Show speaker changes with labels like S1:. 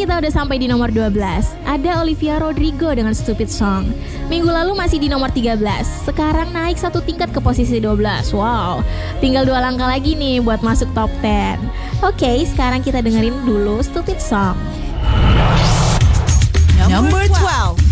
S1: kita udah sampai di nomor 12. Ada Olivia Rodrigo dengan Stupid Song. Minggu lalu masih di nomor 13. Sekarang naik satu tingkat ke posisi 12. Wow, tinggal 2 langkah lagi nih buat masuk top 10. Oke, sekarang kita dengerin dulu Stupid Song.
S2: Number 12.